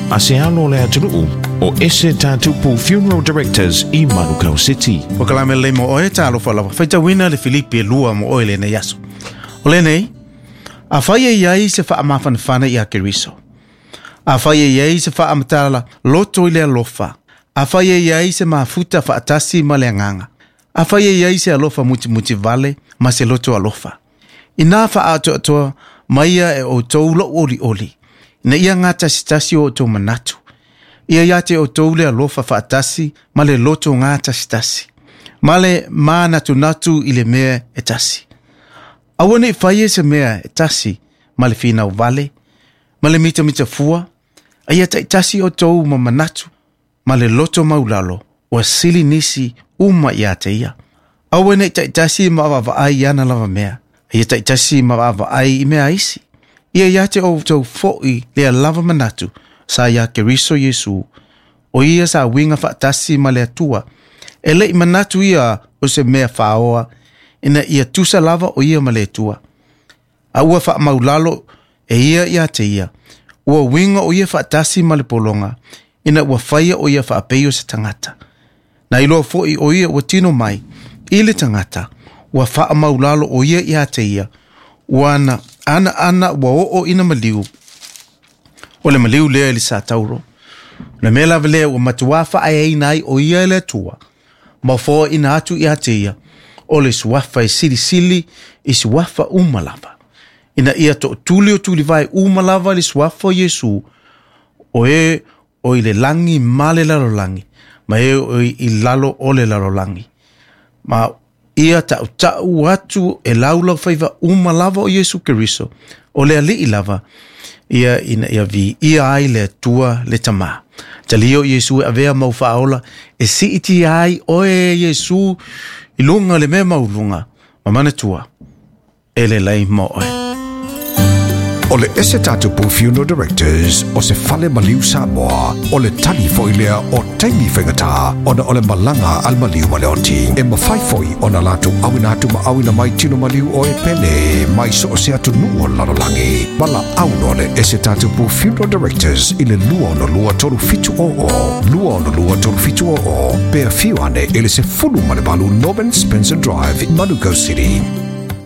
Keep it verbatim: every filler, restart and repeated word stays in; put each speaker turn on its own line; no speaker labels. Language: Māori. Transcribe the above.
a se alo le atunuu o ese tatupu Funeral Directors i Manukau City.
O kalame le mo oe talo fala faita wina le Filipi lua mo oe le ne yaso. O le nei, a faia iai se faa mafanafana i a Keriso. A faia iai se faa matala loto i le alofa. A faia iai se mafuta faa tasi ma le anganga. A faia iai se alofa muti muti vale ma se loto alofa. Ina faa ato atoa maia e o toulo oli oli. Na ia ngata sitasi o to manatu. Ia yate o toule alofa faa tasi ma le loto ngata sitasi. Ma le maa natu natu ile mea e tasi. Awane faie se mea e tasi ma le fina o vale, ma le mita mita fua, aia ta tasi o tou ma manatu, ma le loto maulalo, wa sili nisi uma ia te ia. Awane ta tasi ma ava ai ana lava mea, aia ta tasi ma ava ai i mea isi. Ia iate o tou foi lea lava manatu, sa ia Keriso Yesu, o ia sa winga fa tasi ma le atua, e le i manatu ia o se mea faoa, ina ia tusa lava o ia maletua. A ua wha maulalo e ia ia te ia. Ua winga o ia wha tasi male polonga. Ina ua whaia o ia wha apeio se tangata. Na iloa foi o ia ua tino mai. Ile tangata. Ua wha maulalo o ia ia te ia. Ua ana ana ana ua o o ina maliu. O le maliu lea ili sa tauro. Na mela vile ua matuafa ai ai nai o ia le tua. Mafoa ina atu ia te ia. O le suafa e sili sili e suafa umalava. Ina ia to tuli o tuli vai umalava le suafa o Yesu. O e o i le langi ma le lalo langi. Ma e o i lalo o le lalo langi. Ma ia ta utau atu e laula faiva umalava o Yesu Keriso. O le ali lava. Ia ina ia vi ia ai le tua le tama. Talio Yesu avea mau faola. E si iti ai o e Yesu ilunga le mea maulunga, mamana tua, ele lai moe.
O le ese tatupu Funeral Directors, o se fale maliu Samoa, o le tali foilea o taimi whaingata, o na o le malanga al maliu maleoti, e mawhaifoi o na latu awina atu ma awina mai tino maliu o e pene, mai so o se atu nuo lalolangi. Mala auno le ese tatupu Funeral Directors, i le lua no lua toru fitu o o, lua no lua toru fitu o o, pea fiu ane ele se fulu male balu Norman Spencer Drive, Manukau City.